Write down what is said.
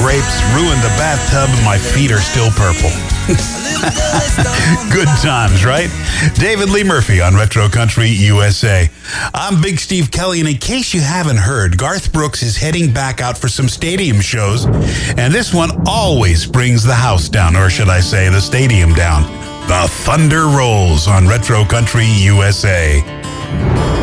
grapes ruined the bathtub and my feet are still purple. Good times, right? David Lee Murphy on Retro Country USA. I'm Big Steve Kelly, and in case you haven't heard, Garth Brooks is heading back out for some stadium shows, and this one always brings the house down, or should I say the stadium down. The Thunder Rolls on Retro Country USA.